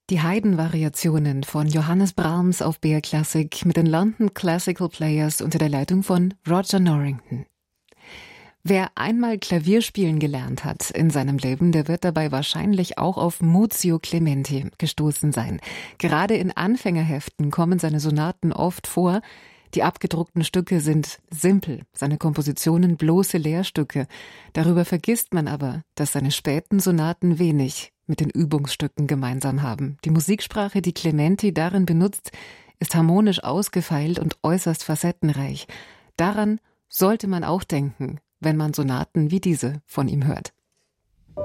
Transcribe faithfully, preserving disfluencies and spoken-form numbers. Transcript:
Die Haydn-Variationen von Johannes Brahms auf B R Classic mit den London Classical Players unter der Leitung von Roger Norrington. Wer einmal Klavier spielen gelernt hat in seinem Leben, der wird dabei wahrscheinlich auch auf Muzio Clementi gestoßen sein. Gerade in Anfängerheften kommen seine Sonaten oft vor. Die abgedruckten Stücke sind simpel, seine Kompositionen bloße Lehrstücke. Darüber vergisst man aber, dass seine späten Sonaten wenig mit den Übungsstücken gemeinsam haben. Die Musiksprache, die Clementi darin benutzt, ist harmonisch ausgefeilt und äußerst facettenreich. Daran sollte man auch denken, wenn man Sonaten wie diese von ihm hört.